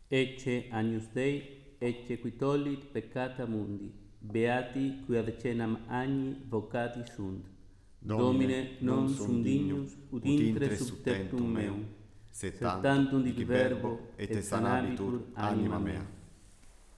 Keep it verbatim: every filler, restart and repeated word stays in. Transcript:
Ecce Agnus Dei, ecce qui tollit peccata mundi, beati qui ad cenam agni vocati sunt. Domine, non sum dignus, ut intre sub tectum meum, sed tantum dic verbo, et sanabitur anima mea.